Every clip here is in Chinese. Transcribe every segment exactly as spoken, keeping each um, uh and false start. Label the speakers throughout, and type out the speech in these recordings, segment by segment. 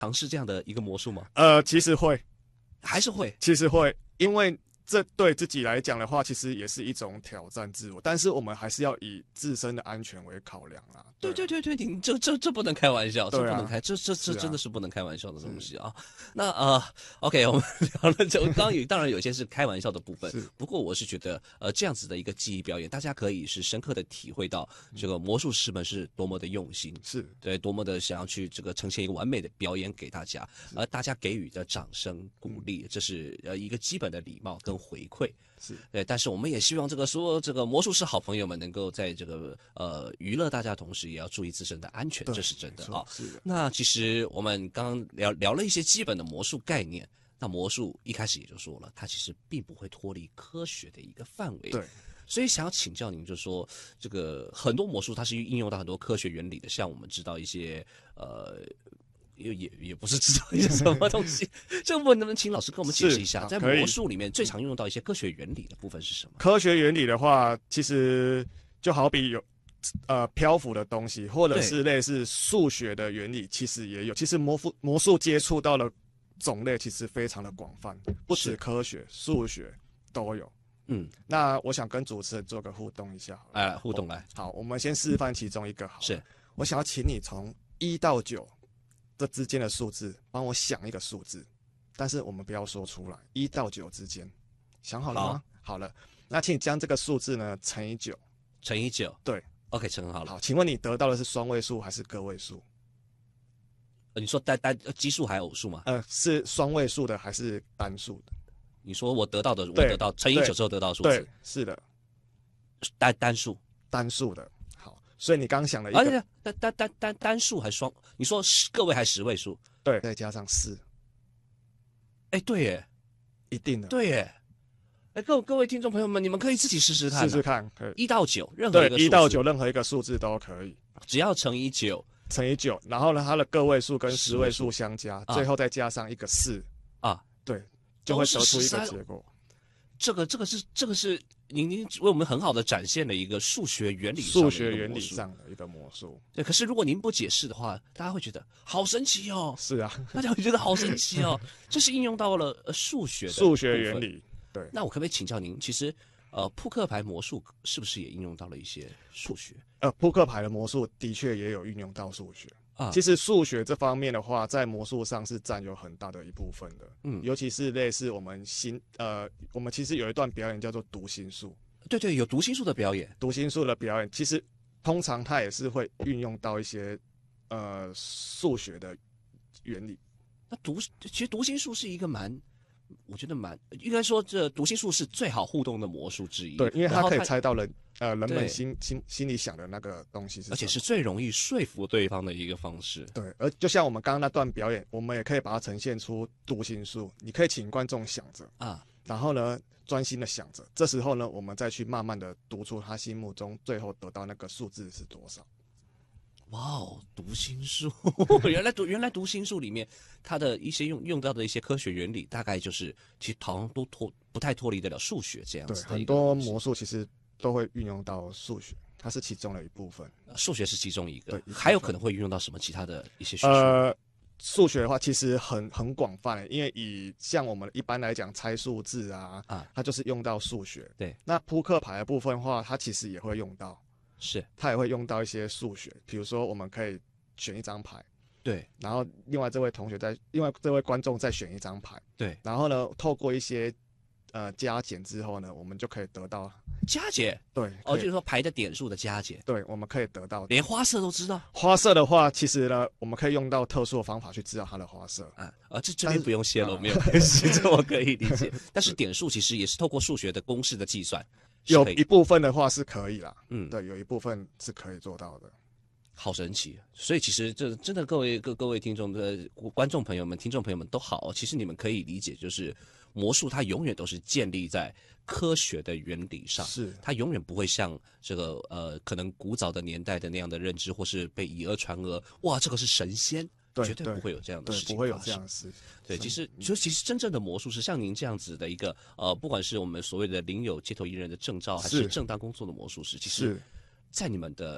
Speaker 1: 尝试这样的一个魔术吗？
Speaker 2: 呃，其实会，
Speaker 1: 还是会，
Speaker 2: 其实会，因为这对自己来讲的话，其实也是一种挑战自我，但是我们还是要以自身的安全为考量啦。
Speaker 1: 对对对对，你这这这不能开玩笑，这
Speaker 2: 对啊
Speaker 1: 不能开，这这这
Speaker 2: 是啊
Speaker 1: 真的是不能开玩笑的东西啊。那呃，OK，我们聊了就刚刚有，当然有些是开玩笑的部分
Speaker 2: 是，
Speaker 1: 不过我是觉得呃这样子的一个技艺表演，大家可以是深刻的体会到这个魔术师们是多么的用心，
Speaker 2: 是
Speaker 1: 对，多么的想要去这个呈现一个完美的表演给大家，而大家给予的掌声鼓励，这是呃一个基本的礼貌跟回馈。
Speaker 2: 是，
Speaker 1: 对，但是我们也希望这个所有这个魔术师好朋友们能够在这个呃娱乐大家的同时，也要注意自身的安全，
Speaker 2: 对
Speaker 1: 这是真的
Speaker 2: 没错
Speaker 1: 啊。
Speaker 2: 是的，
Speaker 1: 那其实我们刚刚聊聊了一些基本的魔术概念，那魔术一开始也就说了，它其实并不会脱离科学的一个范围。
Speaker 2: 对，
Speaker 1: 所以想要请教您，就说这个很多魔术它是应用到很多科学原理的，像我们知道一些呃。也也也不是知道一些什么东西，这个部分能不能请老师跟我们解释一下，在
Speaker 2: 是可以
Speaker 1: 魔术里面最常用到一些科学原理的部分是什么？
Speaker 2: 科学原理的话，其实就好比有呃漂浮的东西，或者
Speaker 1: 对
Speaker 2: 是类似数学的原理，其实也有。其实魔术魔术接触到的种类其实非常的广泛，不止
Speaker 1: 是
Speaker 2: 科学、数学都有。
Speaker 1: 嗯，
Speaker 2: 那我想跟主持人做个互动一下好了，
Speaker 1: 哎，互动来，
Speaker 2: 好，我们先示范其中一个好了。
Speaker 1: 是
Speaker 2: 我想要请你从一到九这之间的数字，帮我想一个数字，但是我们不要说出来，一到九之间，想好了吗？好了，那请你将这个数字呢乘以九。
Speaker 1: 乘以九，
Speaker 2: 对
Speaker 1: ，OK，乘很好了。
Speaker 2: 好，请问你得到的是双位数还是个位数？
Speaker 1: 呃你说单单呃奇数还是偶数吗？
Speaker 2: 呃，是双位数的还是单数的？
Speaker 1: 你说我得到的，我
Speaker 2: 对
Speaker 1: 得到乘以
Speaker 2: 对
Speaker 1: 九之后得到的数
Speaker 2: 对
Speaker 1: 字，，
Speaker 2: 是的，
Speaker 1: 单单数，
Speaker 2: 单数的。好，所以你刚想了一
Speaker 1: 而
Speaker 2: 个，
Speaker 1: 且单单单单单数还双，你说十个位还是十位数？
Speaker 2: 对，再加上四，
Speaker 1: 哎，对耶，
Speaker 2: 一定的，
Speaker 1: 对耶，哎，各各位听众朋友们，你们可以自己试试看啊，
Speaker 2: 试试看，可以。
Speaker 1: 一到九，任何
Speaker 2: 对
Speaker 1: 一个，数字
Speaker 2: 一到九任何一个数字都可以
Speaker 1: 只要乘以九
Speaker 2: 乘以九，然后呢，它的个位数跟
Speaker 1: 十
Speaker 2: 十位数相加，
Speaker 1: 啊
Speaker 2: 最后再加上一个四，
Speaker 1: 啊，
Speaker 2: 对，就会
Speaker 1: 都是
Speaker 2: 得出一个
Speaker 1: 十三
Speaker 2: 结果。
Speaker 1: 这个这个是这个是您您为我们很好的展现了一个数学原理上的一个
Speaker 2: 数学原理
Speaker 1: 魔术
Speaker 2: 上的一个魔术。
Speaker 1: 对，可是如果您不解释的话，大家会觉得好神奇哦，
Speaker 2: 是啊，
Speaker 1: 大家会觉得好神奇哦，这是应用到了呃数学的
Speaker 2: 数学
Speaker 1: 部分。
Speaker 2: 原理，对。
Speaker 1: 那我可不可以请教您，其实呃扑克牌魔术是不是也应用到了一些数学
Speaker 2: 呃，扑克牌的魔术的确也有运用到数学。
Speaker 1: 啊？
Speaker 2: 其实数学这方面的话，在魔术上是占有很大的一部分的。
Speaker 1: 嗯
Speaker 2: 尤其是类似我们新呃，我们其实有一段表演叫做读心术。
Speaker 1: 对对，有读心术的表演，
Speaker 2: 读心术的表演，其实通常它也是会运用到一些呃数学的原理。
Speaker 1: 那读其实读心术是一个蛮。我觉得蛮应该说，这读心术是最好互动的魔术之一。
Speaker 2: 对，因为它可以
Speaker 1: 然后它
Speaker 2: 猜到人呃人
Speaker 1: 对
Speaker 2: 们心心心里想的那个东西是什么，
Speaker 1: 而且是最容易说服对方的一个方式。
Speaker 2: 对，而就像我们刚刚那段表演，我们也可以把它呈现出读心术。你可以请观众想着，
Speaker 1: 啊，
Speaker 2: 然后呢专心的想着，这时候呢我们再去慢慢的读出他心目中最后得到那个数字是多少。
Speaker 1: 哇哦，读心术，原来读原来读心术里面，它的一些用用到的一些科学原理，大概就是其实好像都脱不太脱离得了数学这样
Speaker 2: 对，
Speaker 1: 子的一个
Speaker 2: 很多
Speaker 1: 东西
Speaker 2: 魔术其实都会运用到数学，它是其中的一部分。
Speaker 1: 呃数学是其中一个
Speaker 2: 对，
Speaker 1: 还有可能会运用到什么其他的一些学术？
Speaker 2: 呃，数学的话其实很很广泛，因为以像我们一般来讲猜数字啊，
Speaker 1: 啊
Speaker 2: 它就是用到数学。
Speaker 1: 对，
Speaker 2: 那扑克牌的部分的话，它其实也会用到，
Speaker 1: 是
Speaker 2: 它也会用到一些数学，比如说我们可以选一张牌，
Speaker 1: 对
Speaker 2: 然后另外这位同学再，另外这位观众再选一张牌，
Speaker 1: 对，
Speaker 2: 然后呢，透过一些呃加减之后呢，我们就可以得到，
Speaker 1: 加减
Speaker 2: 对，
Speaker 1: 哦，
Speaker 2: 可以
Speaker 1: 就是说牌的点数的加减，
Speaker 2: 对，我们可以得到。
Speaker 1: 连花色都知道
Speaker 2: 花色的话，其实呢，我们可以用到特殊的方法去知道它的花色。
Speaker 1: 啊啊，这这
Speaker 2: 但是
Speaker 1: 边不用泄露，
Speaker 2: 啊
Speaker 1: 没有关系，这我可以理解。但是点数其实也是透过数学的公式的计算，是可以
Speaker 2: 有一部分的话是可以啦，
Speaker 1: 嗯，
Speaker 2: 对，有一部分是可以做到的。
Speaker 1: 好神奇，所以其实这真的各位各各位听众的观众朋友们、听众朋友们都好，其实你们可以理解，就是魔术它永远都是建立在科学的原理上，
Speaker 2: 是，
Speaker 1: 它永远不会像这个呃可能古早的年代的那样的认知，或是被以讹传讹，哇，这个是神仙，
Speaker 2: 对
Speaker 1: 绝对不会有这样的
Speaker 2: 对
Speaker 1: 事，情
Speaker 2: 不会有
Speaker 1: 发生
Speaker 2: 这样的事。
Speaker 1: 对，
Speaker 2: 是
Speaker 1: 其实就其实真正的魔术是像您这样子的一个呃，不管是我们所谓的领有街头艺人的证照，还是
Speaker 2: 是
Speaker 1: 正当工作的魔术师，其实
Speaker 2: 是
Speaker 1: 在你们的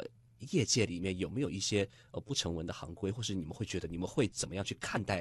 Speaker 1: 业界里面有没有一些呃不成文的行规，或是你们会觉得你们会怎么样去看待